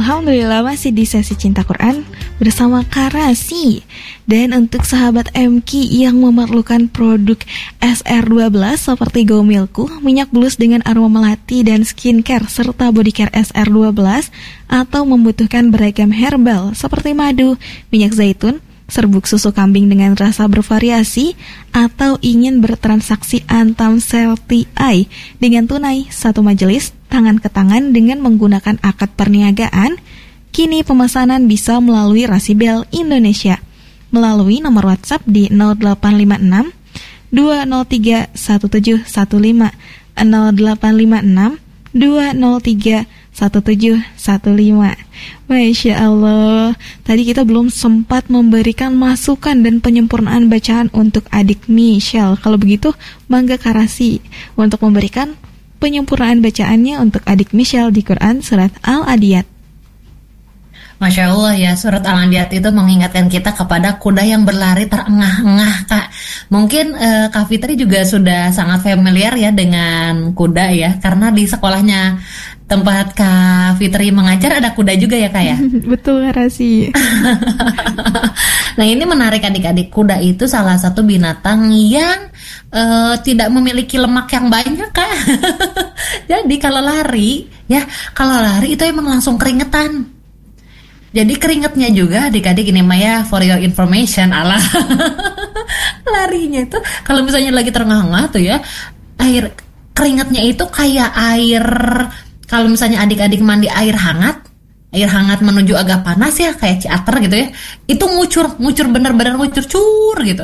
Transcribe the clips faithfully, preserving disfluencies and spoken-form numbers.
Alhamdulillah masih di sesi Cinta Quran bersama Karasi. Dan untuk sahabat M K yang memerlukan produk S R dua belas seperti Go Milku, minyak blus dengan aroma melati dan skincare serta body care S R dua belas, atau membutuhkan beragam herbal seperti madu, minyak zaitun, serbuk susu kambing dengan rasa bervariasi, atau ingin bertransaksi Antam Sel T I dengan tunai satu majelis tangan ke tangan dengan menggunakan akad perniagaan, kini pemesanan bisa melalui Rasibel Indonesia melalui nomor WhatsApp di nol delapan lima enam dua nol tiga satu tujuh satu lima nol delapan lima enam dua nol tiga satu tujuh satu lima. Masya Allah, tadi kita belum sempat memberikan masukan dan penyempurnaan bacaan untuk adik Michelle. Kalau begitu, bangga Karasi untuk memberikan penyempurnaan bacaannya untuk adik Michelle di Quran Surat Al-Adiyat. Masya Allah ya, Surat Al-Adiyat itu mengingatkan kita kepada kuda yang berlari terengah-engah, Kak. Mungkin eh, Kak Fitri juga sudah sangat familiar ya dengan kuda ya, karena di sekolahnya tempat Kak Fitri mengajar ada kuda juga ya, Kak ya? Betul, Karasi. Nah, ini menarik adik-adik. Kuda itu salah satu binatang yang uh, tidak memiliki lemak yang banyak, Kak. Jadi kalau lari, ya kalau lari itu emang langsung keringetan. Jadi keringetnya juga adik-adik ini Maya for your information ala larinya itu kalau misalnya lagi terengah-engah tuh ya, air keringetnya itu kayak air. Kalau misalnya adik-adik mandi air hangat, air hangat menuju agak panas ya, kayak ciater gitu ya, itu ngucur, ngucur bener-bener ngucur cur gitu.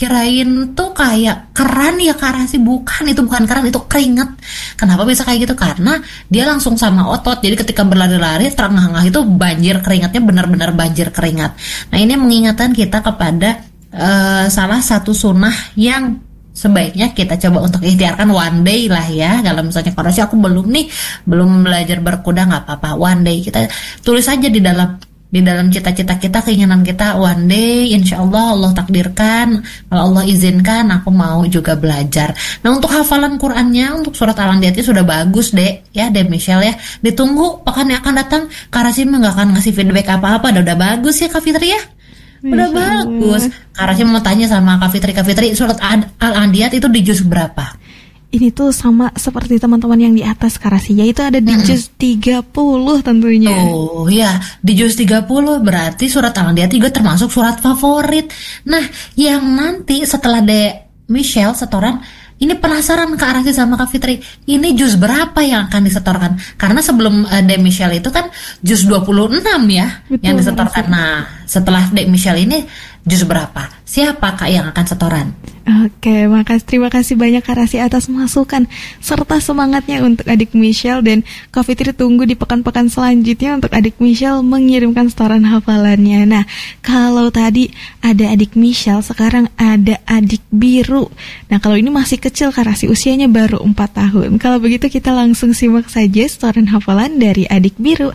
Kirain tuh kayak keran ya, Karasi, bukan, itu bukan keran, itu keringet. Kenapa bisa kayak gitu? Karena dia langsung sama otot. Jadi ketika berlari-lari terengah-engah itu banjir keringatnya, benar-benar banjir keringat. Nah, ini mengingatkan kita kepada uh, salah satu sunnah yang sebaiknya kita coba untuk ikhtiarkan one day lah ya. Kalau misalnya Karasi aku belum nih, belum belajar berkuda, nggak apa-apa, one day kita tulis aja di dalam di dalam cita-cita kita, keinginan kita, one day insya Allah Allah takdirkan, kalau Allah izinkan aku mau juga belajar. Nah, untuk hafalan Qurannya untuk surat Al-Adiyat sudah bagus deh ya, deh Michelle ya. Ditunggu pekan yang akan datang, Karasi nggak akan ngasih feedback apa-apa, udah, udah bagus ya Kak Fitri ya. Udah bagus. Karasi mau tanya sama Kak Fitri, Kak Fitri, surat Al-Adiyat itu di juz berapa? Ini tuh sama seperti teman-teman yang di atas, Karasi, yaitu ada di juz tiga puluh tentunya. Oh ya, di juz tiga puluh berarti surat Al-Adiyat juga termasuk surat favorit. Nah, yang nanti setelah De Michelle setoran, ini penasaran Kak Arasi sama Kak Fitri, ini juz berapa yang akan disetorkan? Karena sebelum uh, De Michelle itu kan juz dua puluh enam ya. Betul, yang disetorkan. Arasi. Nah, setelah De Michelle ini juz berapa? Siapa Kak yang akan setoran? Oke, makasih, terima kasih banyak Kak Rasi atas masukan serta semangatnya untuk adik Michelle, dan Kak Fitri tunggu di pekan-pekan selanjutnya untuk adik Michelle mengirimkan setoran hafalannya. Nah, kalau tadi ada adik Michelle, sekarang ada adik Biru. Nah, kalau ini masih kecil Kak Rasi, usianya baru empat tahun. Kalau begitu kita langsung simak saja setoran hafalan dari adik Biru.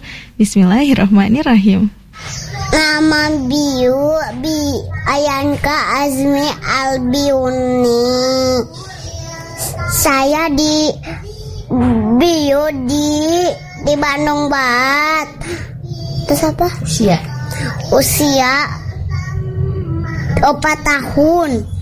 Bismillahirrahmanirrahim. Nama Biu Bi Ayanka Azmi Albiuni. Saya di Biu di di Bandung Bat. Terus apa? Usia. Usia empat tahun.